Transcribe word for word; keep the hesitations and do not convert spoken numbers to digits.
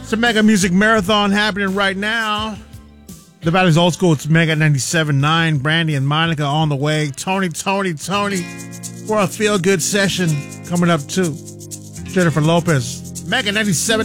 It's a Mega Music Marathon happening right now. The Valley's Old School, it's Mega ninety-seven point nine. Brandy and Monica on the way. Tony, Tony, Tony for a feel-good session coming up too. Jennifer Lopez. Mega ninety-seven